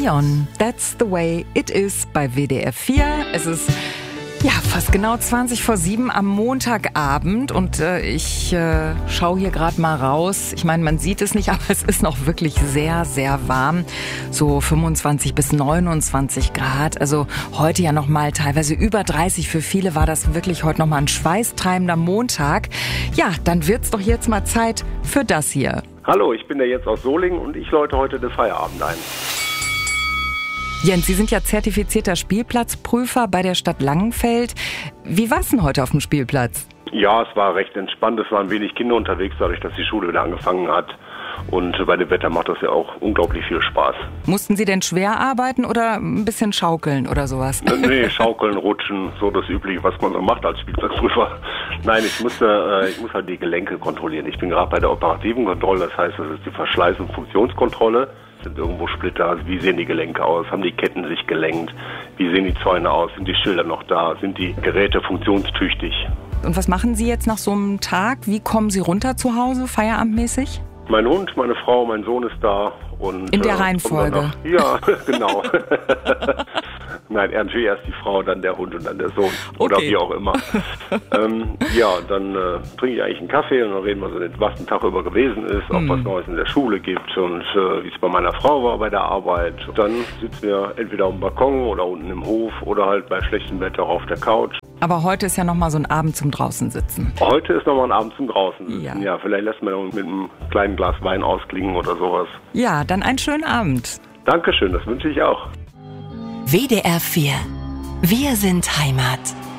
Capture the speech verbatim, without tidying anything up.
Dion, That's the Way It Is bei W D R vier. Es ist ja fast genau zwanzig vor sieben am Montagabend und äh, ich äh, schaue hier gerade mal raus. Ich meine, man sieht es nicht, aber es ist noch wirklich sehr, sehr warm. So fünfundzwanzig bis neunundzwanzig Grad. Also heute ja noch mal teilweise über dreißig. Für viele war das wirklich heute noch mal ein schweißtreibender Montag. Ja, dann wird's doch jetzt mal Zeit für das hier. Hallo, ich bin der Jens aus Solingen und ich läute heute den Feierabend ein. Jens, Sie sind ja zertifizierter Spielplatzprüfer bei der Stadt Langenfeld. Wie war's denn heute auf dem Spielplatz? Ja, es war recht entspannt. Es waren wenig Kinder unterwegs, dadurch, dass die Schule wieder angefangen hat. Und bei dem Wetter macht das ja auch unglaublich viel Spaß. Mussten Sie denn schwer arbeiten oder ein bisschen schaukeln oder sowas? Nee, schaukeln, rutschen, so das Übliche, was man so macht als Spielplatzprüfer. Nein, ich musste, äh, ich muss halt die Gelenke kontrollieren. Ich bin gerade bei der operativen Kontrolle, das heißt, das ist die Verschleiß- und Funktionskontrolle. Sind irgendwo Splitter, also wie sehen die Gelenke aus, haben die Ketten sich gelenkt, wie sehen die Zäune aus, sind die Schilder noch da, sind die Geräte funktionstüchtig. Und was machen Sie jetzt nach so einem Tag? Wie kommen Sie runter zu Hause, feierabendmäßig? Mein Hund, meine Frau, mein Sohn ist da. Und, in der äh, Reihenfolge? Ja, genau. Nein, natürlich erst die Frau, dann der Hund und dann der Sohn. Oder okay. Wie auch immer. ähm, ja, dann äh, trinke ich eigentlich einen Kaffee und dann reden wir so, was den Tag über gewesen ist, ob mm. was Neues in der Schule gibt und äh, wie es bei meiner Frau war bei der Arbeit. Dann sitzen wir entweder auf dem Balkon oder unten im Hof oder halt bei schlechtem Wetter auf der Couch. Aber heute ist ja nochmal so ein Abend zum draußen sitzen. Heute ist nochmal ein Abend zum draußen sitzen. Ja, ja vielleicht lässt man mit einem kleinen Glas Wein ausklingen oder sowas. Ja, dann einen schönen Abend. Dankeschön, das wünsche ich auch. W D R vier. Wir sind Heimat.